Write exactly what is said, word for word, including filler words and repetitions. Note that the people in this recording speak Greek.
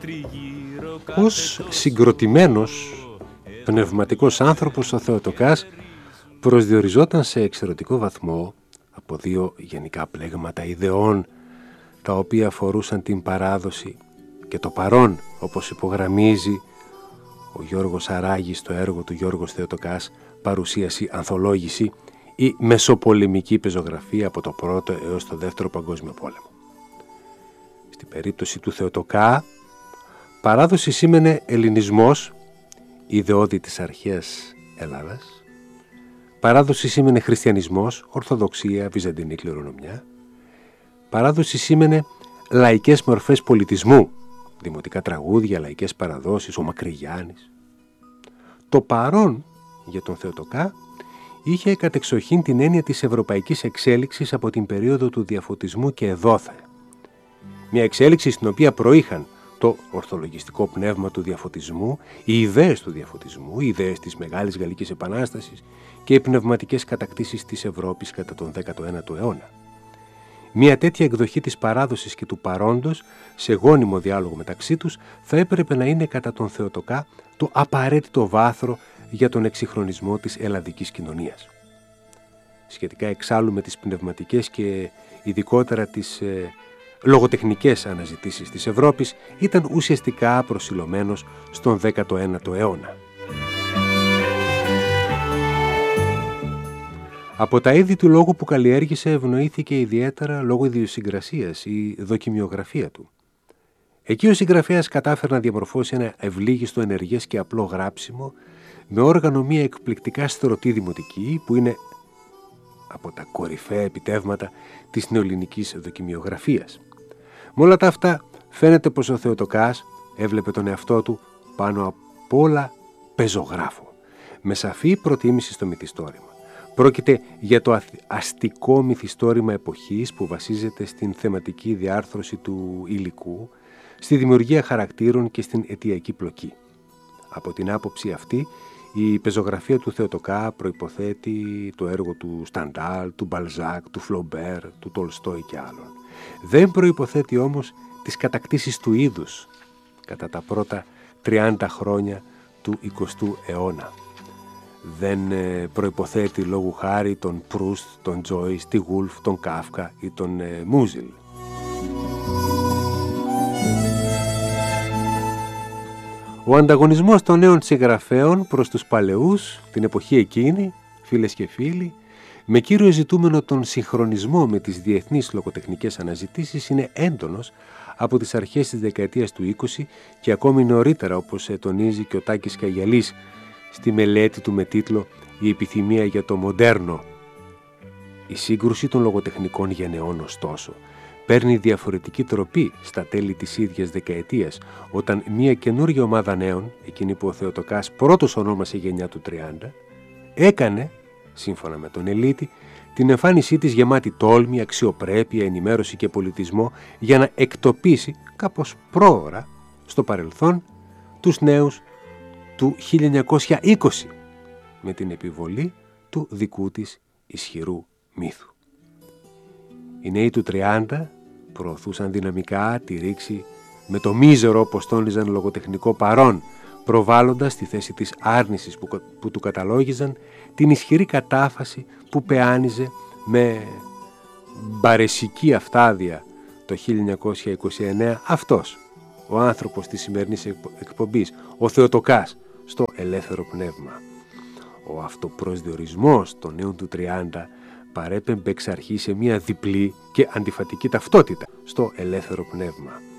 Ως συγκροτημένος πνευματικός άνθρωπος, ο Θεοτοκάς προσδιοριζόταν σε εξαιρετικό βαθμό από δύο γενικά πλέγματα ιδεών, τα οποία αφορούσαν την παράδοση και το παρόν, όπως υπογραμμίζει ο Γιώργος Αράγης στο έργο του Γιώργος Θεοτοκάς, παρουσίαση ανθολόγηση ή μεσοπολεμική πεζογραφία από το πρώτο έως το δεύτερο παγκόσμιο πόλεμο. Στην περίπτωση του Θεοτοκά, παράδοση σήμαινε ελληνισμός, ιδεώδη της αρχαίας Ελλάδας. Παράδοση σήμαινε χριστιανισμός, ορθοδοξία, βυζαντινή κληρονομιά. Παράδοση σήμαινε λαϊκές μορφές πολιτισμού, δημοτικά τραγούδια, λαϊκές παραδόσεις, ο Μακρυγιάννης. Το παρόν για τον Θεοτοκά είχε κατεξοχήν την έννοια της ευρωπαϊκής εξέλιξης από την περίοδο του διαφωτισμού και εδόθε. Μια εξέλιξη στην οποία προείχαν το ορθολογιστικό πνεύμα του διαφωτισμού, οι ιδέες του διαφωτισμού, οι ιδέες της Μεγάλης Γαλλικής Επανάστασης και οι πνευματικές κατακτήσεις της Ευρώπης κατά τον δέκατο ένατο αιώνα. Μια τέτοια εκδοχή της παράδοσης και του παρόντος, σε γόνιμο διάλογο μεταξύ τους, θα έπρεπε να είναι κατά τον Θεοτοκά το απαραίτητο βάθρο για τον εξυγχρονισμό της ελλαδικής κοινωνίας. Σχετικά εξάλλου με τις πνευματικές και ειδικότερα τις ε, λογοτεχνικές αναζητήσεις της Ευρώπης, ήταν ουσιαστικά προσιλωμένος στον δέκατο ένατο αιώνα. Από τα είδη του λόγου που καλλιέργησε ευνοήθηκε ιδιαίτερα λόγω ιδιοσυγκρασίας η δοκιμιογραφία του. Εκεί ο συγγραφέας κατάφερε να διαμορφώσει ένα ευλίγιστο ενεργές και απλό γράψιμο με όργανο μια εκπληκτικά στρωτή δημοτική που είναι από τα κορυφαία επιτεύγματα της νεοελληνικής δοκιμιογραφίας. Με όλα τα αυτά φαίνεται πως ο Θεοτοκάς έβλεπε τον εαυτό του πάνω απ' όλα πεζογράφο, με σαφή προτίμηση στο μυθιστόρημα. Πρόκειται για το αστικό μυθιστόρημα εποχής που βασίζεται στην θεματική διάρθρωση του υλικού, στη δημιουργία χαρακτήρων και στην αιτιακή πλοκή. Από την άποψη αυτή, η πεζογραφία του Θεοτοκά προϋποθέτει το έργο του Σταντάλ, του Μπαλζάκ, του Φλομπέρ, του Τολστόι και άλλων. Δεν προϋποθέτει όμως τις κατακτήσεις του είδους κατά τα πρώτα τριάντα χρόνια του εικοστού αιώνα. Δεν προϋποθέτει λόγου χάρη τον Προύστ, τον Τζόις, τη Γούλφ, τον Κάφκα ή τον ε, Μούζιλ. Ο ανταγωνισμός των νέων συγγραφέων προς τους παλαιούς, την εποχή εκείνη, φίλες και φίλοι, με κύριο ζητούμενο τον συγχρονισμό με τις διεθνείς λογοτεχνικές αναζητήσεις, είναι έντονος από τις αρχές της δεκαετίας του είκοσι και ακόμη νωρίτερα, όπως τονίζει και ο Τάκης Καγιαλής στη μελέτη του με τίτλο «Η επιθυμία για το μοντέρνο». Η σύγκρουση των λογοτεχνικών γενεών, ωστόσο, παίρνει διαφορετική τροπή στα τέλη της ίδιας δεκαετίας, όταν μια καινούργια ομάδα νέων, εκείνη που ο Θεοτοκάς πρώτος ονόμασε γενιά του τριάντα, έκανε, σύμφωνα με τον Ελίτη, την εμφάνισή της γεμάτη τόλμη, αξιοπρέπεια, ενημέρωση και πολιτισμό για να εκτοπίσει κάπως πρόωρα στο παρελθόν τους νέους του χίλια εννιακόσια είκοσι με την επιβολή του δικού της ισχυρού μύθου. Οι νέοι του τριάντα προωθούσαν δυναμικά τη ρήξη με το μίζερο, όπως τόνιζαν, λογοτεχνικό παρόν, προβάλλοντας στη θέση της άρνησης που, που του καταλόγιζαν την ισχυρή κατάφαση που πεάνιζε με μπαρεσική αυτάδεια το χίλια εννιακόσια είκοσι εννέα αυτός, ο άνθρωπος της σημερινής εκπομπής, ο Θεοτοκάς, στο ελεύθερο πνεύμα. Ο αυτοπροσδιορισμός των νέων του τριάντα παρέπεμπε εξ αρχής σε μια διπλή και αντιφατική ταυτότητα στο ελεύθερο πνεύμα.